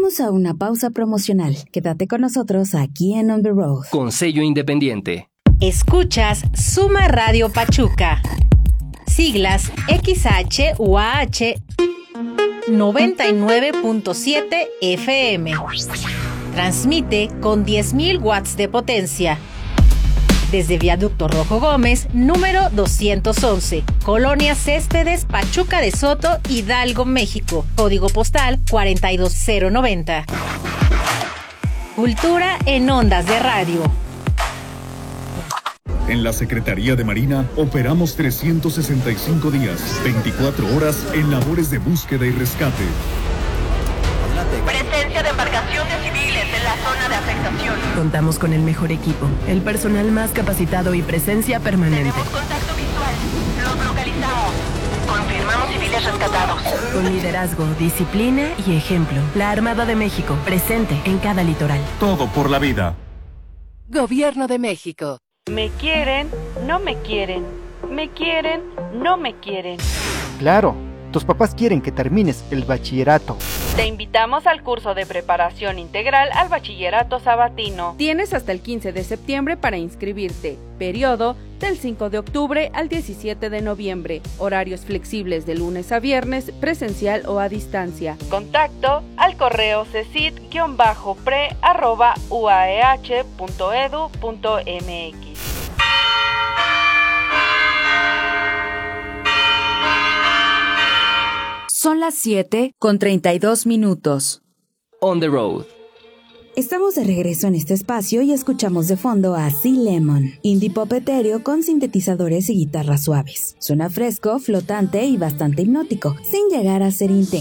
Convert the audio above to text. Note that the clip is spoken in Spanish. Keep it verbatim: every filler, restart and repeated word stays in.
Vamos a una pausa promocional. Quédate con nosotros aquí en On The Road. Con sello independiente. Escuchas Suma Radio Pachuca. Siglas X H U A H noventa y nueve punto siete F M. Transmite con diez mil watts de potencia. Desde Viaducto Rojo Gómez, número doscientos once, Colonia Céspedes, Pachuca de Soto, Hidalgo, México. Código postal cuarenta y dos cero noventa. Cultura en ondas de radio. En la Secretaría de Marina operamos trescientos sesenta y cinco días, veinticuatro horas en labores de búsqueda y rescate. Presencia de embarcaciones civiles en la zona de afectación. Contamos con el mejor equipo, el personal más capacitado y presencia permanente. Tenemos contacto visual. Los localizamos. Confirmamos civiles rescatados. Con liderazgo, disciplina y ejemplo. La Armada de México, presente en cada litoral. Todo por la vida. Gobierno de México. Me quieren, no me quieren. Me quieren, no me quieren. Claro, tus papás quieren que termines el bachillerato. Te invitamos al curso de preparación integral al bachillerato sabatino. Tienes hasta el quince de septiembre para inscribirte. Periodo del cinco de octubre al diecisiete de noviembre. Horarios flexibles de lunes a viernes, presencial o a distancia. Contacto al correo cesit-pre arroba uaeh punto edu punto mx. Son las siete con treinta y dos minutos. On the Road. Estamos de regreso en este espacio y escuchamos de fondo a Sea Lemon, indie pop etéreo con sintetizadores y guitarras suaves. Suena fresco, flotante y bastante hipnótico, sin llegar a ser intenso.